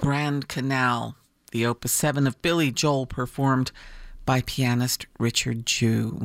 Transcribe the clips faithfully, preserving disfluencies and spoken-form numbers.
Grand Canal, the Opus seven of Billy Joel, performed by pianist Richard Jew.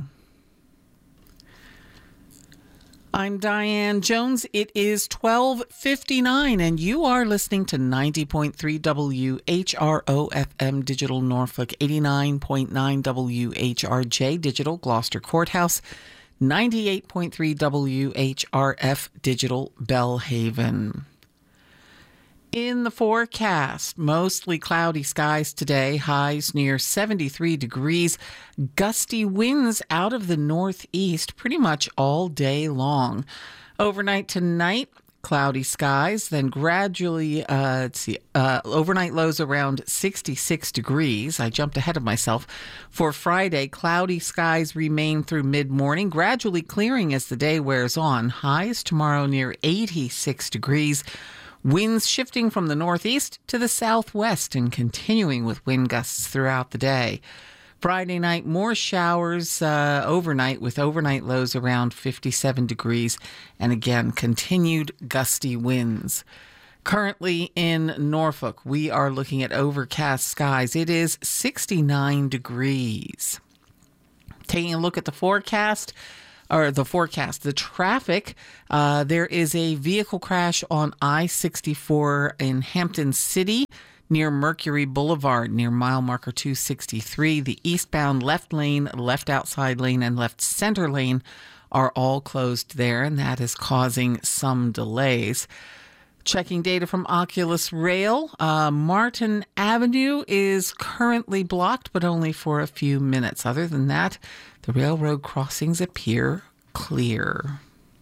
I'm Diane Jones. It is twelve fifty-nine, and you are listening to ninety point three W H R O F M Digital Norfolk, eighty-nine point nine W H R J Digital Gloucester Courthouse, ninety-eight point three W H R F Digital Bellhaven. In the forecast, mostly cloudy skies today, highs near seventy-three degrees, gusty winds out of the northeast pretty much all day long. Overnight tonight, cloudy skies, then gradually, uh, let's see, uh, overnight lows around sixty-six degrees. I jumped ahead of myself. For Friday, cloudy skies remain through mid-morning, gradually clearing as the day wears on. Highs tomorrow near eighty-six degrees. Winds shifting from the northeast to the southwest and continuing with wind gusts throughout the day. Friday night, more showers uh, overnight with overnight lows around fifty-seven degrees and again, continued gusty winds. Currently in Norfolk, we are looking at overcast skies. It is sixty-nine degrees. Taking a look at the forecast, or the forecast, the traffic, uh, there is a vehicle crash on I sixty-four in Hampton City near Mercury Boulevard, near mile marker two sixty-three. The eastbound left lane, left outside lane, and left center lane are all closed there, and that is causing some delays. Checking data from Oculus Rail, uh, Martin Avenue is currently blocked, but only for a few minutes. Other than that, the railroad crossings appear clear.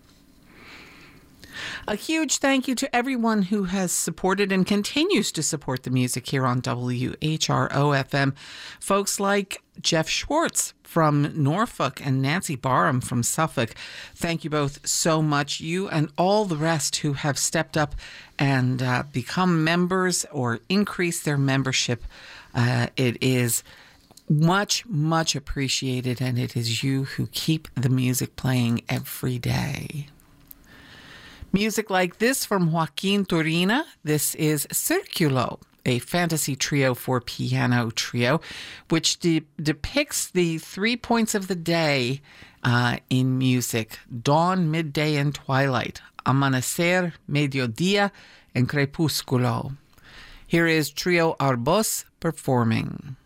A huge thank you to everyone who has supported and continues to support the music here on W H R O F M. Folks like Jeff Schwartz from Norfolk and Nancy Barham from Suffolk. Thank you both so much. You and all the rest who have stepped up and uh, become members or increase their membership. Uh, it is much, much appreciated, and it is you who keep the music playing every day. Music like this from Joaquin Turina. This is Circulo, a fantasy trio for piano trio, which de- depicts the three points of the day uh, in music: dawn, midday, and twilight, amanecer, mediodía, and crepúsculo. Here is Trio Arbós performing.